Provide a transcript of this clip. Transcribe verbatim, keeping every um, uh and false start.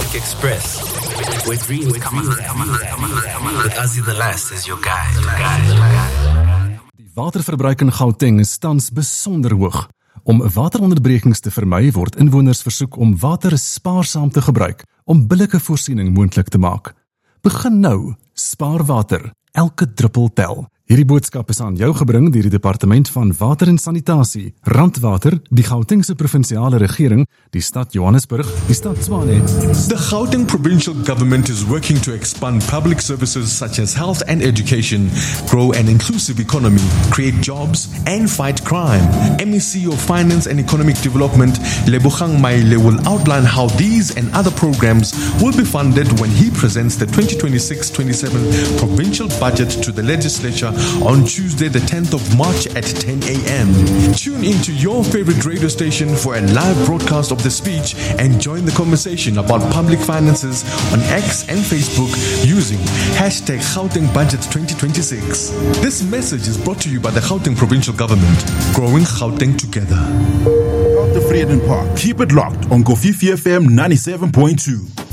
Pacific Express. Where dreams come alive. With Ozzy the Last as your guide. Die waterverbruik in Gauteng is tans besonder hoog. Om wateronderbrekings te vermy word inwoners versoek om water spaarsaam te gebruik om billike voorsiening moontlik te maak. Begin nou, spaar water, elke druppel tel. Hierdie boodskap is aan jou gebring deur die Departement van Water en Sanitasie, Randwater, die Gautengse provinsiale regering, die stad Johannesburg, die stad Tshwane. The Gauteng provincial government is working to expand public services such as health and education, grow an inclusive economy, create jobs, and fight crime. M E C of Finance and Economic Development, Lebogang Maile, will outline how these and other programs will be funded when he presents the twenty twenty-six twenty-seven provincial budget to the legislature on Tuesday the tenth of March at ten a.m. Tune into your favorite radio station for a live broadcast of the speech and join the conversation about public finances on X and Facebook using hashtag Gauteng Budget twenty twenty-six. This message is brought to you by the Gauteng Provincial Government, growing Gauteng together. The Vreden Park. Keep it locked on Kofifi F M ninety-seven point two.